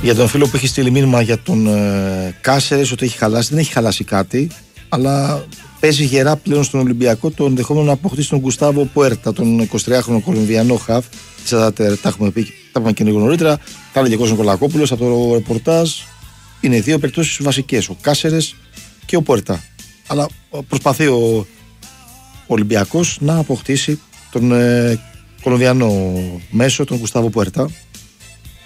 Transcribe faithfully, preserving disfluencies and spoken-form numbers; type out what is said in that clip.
Για τον φίλο που έχει στείλει μήνυμα για τον ε, Κάσερες ότι έχει χαλάσει, δεν έχει χαλάσει κάτι, αλλά παίζει γερά πλέον στον Ολυμπιακό το ενδεχόμενο να αποκτήσει τον Γκουστάβο Πουέρτα, τον εικοσιτριάχρονο Κολομβιανό χαφ. Τα έχουμε πει, τα είπαμε και λίγο νωρίτερα. Τα έλεγε ο Κώστας Νικολακόπουλος από το ρεπορτάζ. Είναι δύο περιπτώσεις βασικές, ο Κάσερες και ο Πουέρτα. Αλλά προσπαθεί ο Ολυμπιακός να αποκτήσει τον ε, Κολομβιανό μέσο, τον Γκουστάβο Πουέρτα.